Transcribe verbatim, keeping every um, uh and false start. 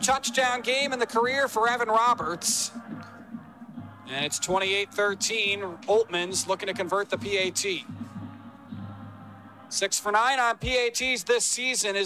touchdown game in the career for Evan Roberts. And it's twenty-eight thirteen. Oltmans looking to convert the P A T. Six for nine on P A Ts this season is